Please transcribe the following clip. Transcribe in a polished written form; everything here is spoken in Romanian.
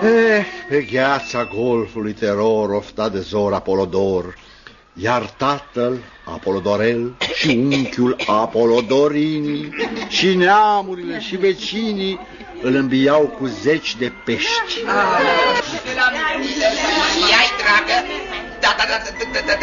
Pe gheața golfului teror ofta de zor Apolodor, iar tatăl Apolodorel și unchiul Apolodorini și neamurile și vecinii îl îmbiau cu 10 de pești. Ia-i, dragă! Da,